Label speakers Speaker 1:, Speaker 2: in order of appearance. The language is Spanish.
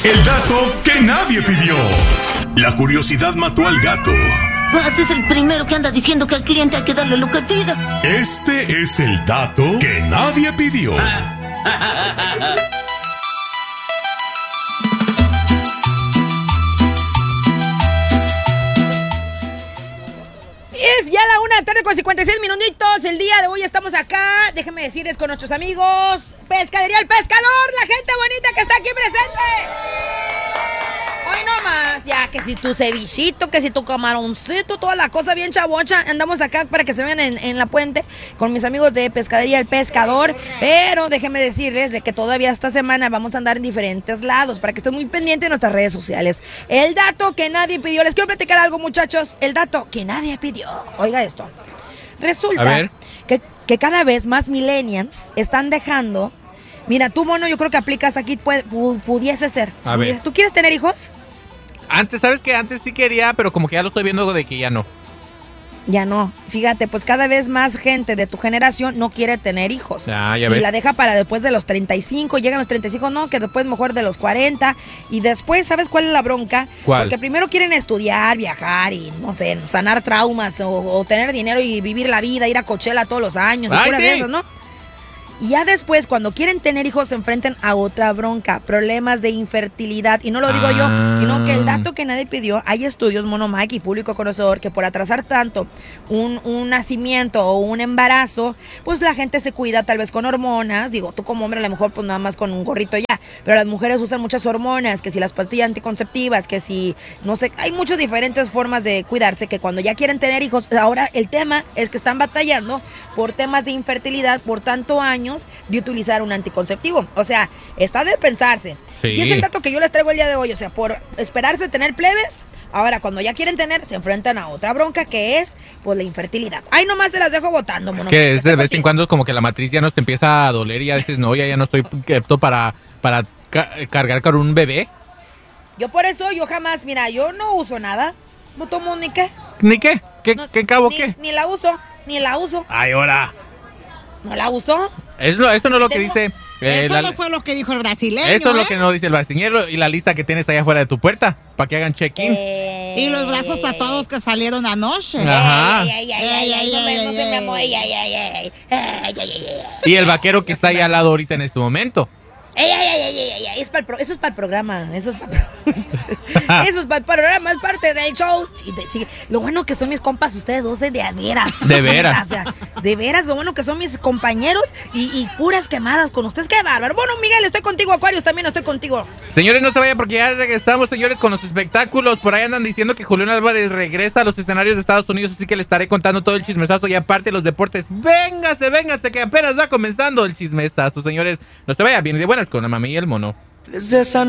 Speaker 1: El dato que nadie pidió. La curiosidad mató al gato.
Speaker 2: Este es el primero que anda diciendo que al cliente hay que darle lo que pida.
Speaker 1: Este es el dato que nadie pidió.
Speaker 3: Es ya la 1:00 con 56 minutitos. El día de hoy estamos acá, déjenme decirles, con nuestros amigos Pescadería El Pescador, la gente bonita que está aquí presente. Hoy nomás, ya que si tu cevichito, que si tu camaroncito, toda la cosa bien chavocha. Andamos acá para que se vean en la puente con mis amigos de Pescadería El Pescador. Pero déjenme decirles de que todavía esta semana vamos a andar en diferentes lados para que estén muy pendientes de nuestras redes sociales. El dato que nadie pidió. Les quiero platicar algo, muchachos. El dato que nadie pidió. Oiga esto. Resulta que cada vez más millennials están dejando... Mira, tú, mono, yo creo que aplicas aquí, pudiese ser.
Speaker 4: A ver.
Speaker 3: ¿Tú quieres tener hijos?
Speaker 4: Antes, ¿sabes qué? Antes sí quería, pero como que ya lo estoy viendo de que ya no.
Speaker 3: Ya no. Fíjate, pues cada vez más gente de tu generación no quiere tener hijos.
Speaker 4: Ya
Speaker 3: y
Speaker 4: ves.
Speaker 3: la deja para después de los 35, llegan los 35, no, que después mejor de los 40. Y después, ¿sabes cuál es la bronca?
Speaker 4: ¿Cuál?
Speaker 3: Porque primero quieren estudiar, viajar y, no sé, sanar traumas o tener dinero y vivir la vida, ir a Coachella todos los años, y
Speaker 4: Ay,
Speaker 3: puras
Speaker 4: sí.
Speaker 3: de esas, ¿no? Y ya después, cuando quieren tener hijos, se enfrentan a otra bronca, problemas de infertilidad. Y no lo digo yo, sino que el dato que nadie pidió, hay estudios, Mono Mike y público conocedor, que por atrasar tanto un nacimiento o un embarazo, pues la gente se cuida tal vez con hormonas. Digo, tú como hombre a lo mejor pues nada más con un gorrito ya, pero las mujeres usan muchas hormonas, que si las pastillas anticonceptivas, que si, no sé, hay muchas diferentes formas de cuidarse, que cuando ya quieren tener hijos, ahora el tema es que están batallando por temas de infertilidad por tanto años de utilizar un anticonceptivo. O sea, está de pensarse.
Speaker 4: Sí.
Speaker 3: Y es el dato que yo les traigo el día de hoy. O sea, por esperarse tener plebes, ahora cuando ya quieren tener, se enfrentan a otra bronca que es, pues, la infertilidad. Ahí nomás se las dejo votando, mono.
Speaker 4: Es que es de vez en cuando como que la matriz ya nos te empieza a doler y ya dices, no, ya no estoy apto para cargar con un bebé.
Speaker 3: Yo por eso, yo jamás, mira, yo no uso nada. No tomo ni qué.
Speaker 4: ¿Ni qué? ¿Qué cabo
Speaker 3: ni,
Speaker 4: qué?
Speaker 3: Ni la uso.
Speaker 4: Ay, ahora.
Speaker 3: ¿No la uso?
Speaker 4: Esto no es lo que dice...
Speaker 5: Eso no fue lo que dijo el brasileño.
Speaker 4: Esto es lo que no dice el brasileño y la lista que tienes allá afuera de tu puerta para que hagan check-in.
Speaker 5: Y los brazos tatuados que salieron anoche.
Speaker 4: Ajá. Y el vaquero que está ahí al lado ahorita en este momento.
Speaker 3: Eso es para el programa. Eso es para el programa, es parte del show. Sí, lo bueno que son mis compas, ustedes dos, de veras.
Speaker 4: De veras.
Speaker 3: O sea, de veras, lo bueno que son mis compañeros y puras quemadas con ustedes. ¡Qué bárbaro! Bueno, Miguel, estoy contigo. Aquarius, también estoy contigo.
Speaker 4: Señores, no se vayan porque ya regresamos, señores, con los espectáculos. Por ahí andan diciendo que Julián Álvarez regresa a los escenarios de Estados Unidos, así que le estaré contando todo el chismesazo y aparte los deportes. Véngase, que apenas va comenzando el chismesazo, señores. No se vayan, bien de buenas con la mami y el mono.
Speaker 6: Desde esa